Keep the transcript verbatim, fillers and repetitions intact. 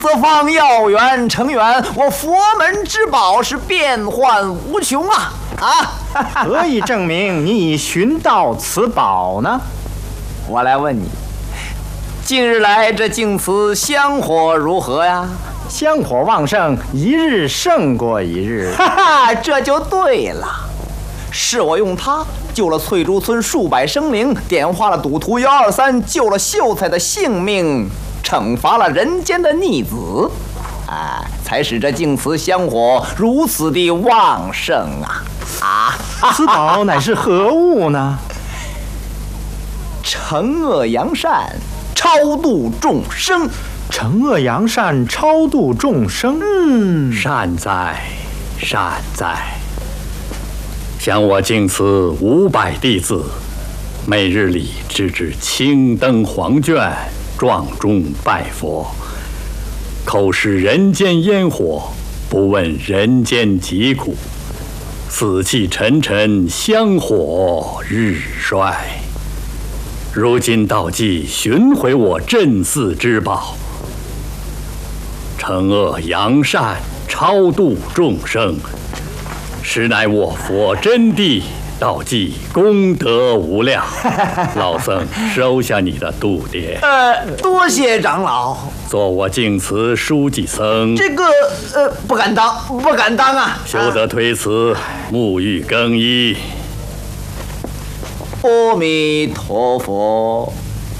四方药源成源，我佛门之宝是变幻无穷啊！啊， 何以证明你已寻到此宝呢？ 我来问你，近日来这净慈香火如何呀？ 香火旺盛，一日胜过一日。 哈哈，这就对了，是我用它救了翠竹村数百生灵，点化了赌徒幺二三，救了秀才的性命，惩罚了人间的逆子，哎，才使这净慈香火如此的旺盛啊！啊， 此宝乃是何物呢？ 惩恶扬善，超度众生。 惩恶扬善，超度众生。 嗯， 善哉，善哉。想我净慈五百弟子，每日里直至青灯黄卷，撞钟拜佛，口示人间烟火，不问人间疾苦，死气沉沉，香火日衰。如今道济寻回我镇寺之宝，惩恶扬善，超度众生，实乃我佛真谛，道济功德无量。老僧收下你的度牒。 呃，多谢长老。 做我净慈书记僧， 这个呃，不敢当，不敢当啊！ 休得推辞，沐浴更衣。 阿弥陀佛。